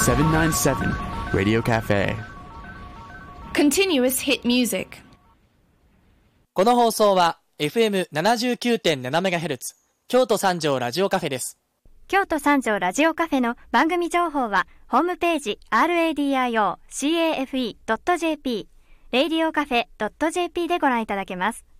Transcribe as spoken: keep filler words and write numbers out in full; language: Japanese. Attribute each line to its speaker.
Speaker 1: セブンナインセブン Radio Cafe
Speaker 2: Continuous Hit Music。
Speaker 3: この放送は エフエムななじゅうきゅうてんななメガヘルツ 京都三条ラジオカフェです。
Speaker 4: 京都三条ラジオカフェの番組情報はホームページ ラディオカフェ ドットジェーピー レイディオカフェ ドットジェーピー でご覧いただけます。